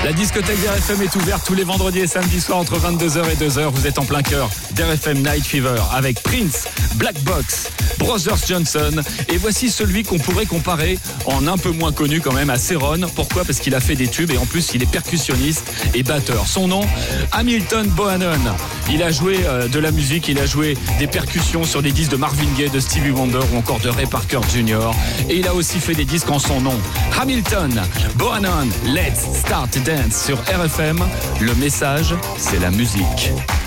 La discothèque d'RFM est ouverte tous les vendredis et samedis soirs entre 22h et 2h. Vous êtes en plein cœur d'RFM Night Fever avec Prince, Black Box, Brothers Johnson. Et voici celui qu'on pourrait comparer en un peu moins connu quand même à Céron. Pourquoi ? Parce qu'il a fait des tubes et en plus il est percussionniste et batteur. Son nom, Hamilton Bohannon. Il a joué de la musique, il a joué des percussions sur des disques de Marvin Gaye, de Stevie Wonder ou encore de Ray Parker Jr. Et il a aussi fait des disques en son nom. Hamilton Bohannon, Let's Start Dance sur RFM. Le message, c'est la musique.